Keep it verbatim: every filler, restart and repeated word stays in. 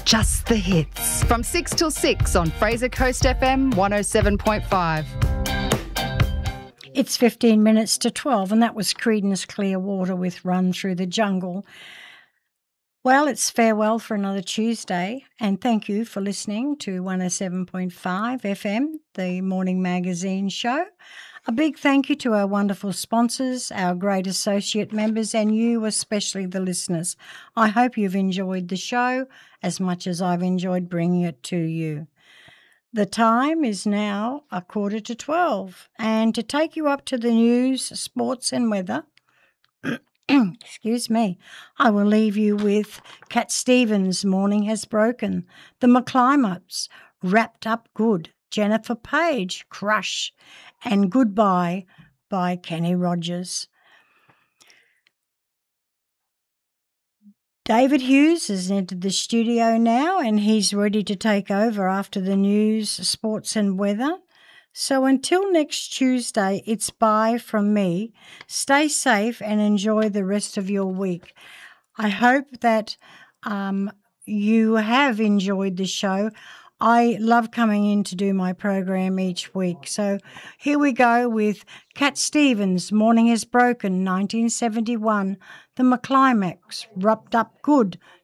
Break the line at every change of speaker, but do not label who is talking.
Just the hits. From six till six on Fraser Coast F M one oh seven point five.
It's fifteen minutes to twelve, and that was Creedence Clearwater with Run Through the Jungle. Well, it's farewell for another Tuesday, and thank you for listening to one oh seven point five F M, the morning magazine show. A big thank you to our wonderful sponsors, our great associate members, and you, especially the listeners. I hope you've enjoyed the show as much as I've enjoyed bringing it to you. The time is now a quarter to twelve, and to take you up to the news, sports and weather, excuse me, I will leave you with Cat Stevens' Morning Has Broken, The McClimats, Wrapped Up Good, Jennifer Page, Crush, and Goodbye by Kenny Rogers. David Hughes has entered the studio now, and he's ready to take over after the news, sports and weather. So until next Tuesday, it's bye from me. Stay safe and enjoy the rest of your week. I hope that um, you have enjoyed the show. I love coming in to do my program each week. So here we go with Cat Stevens, Morning Has Broken, nineteen seventy-one, The McClimax, Wrapped Up Good,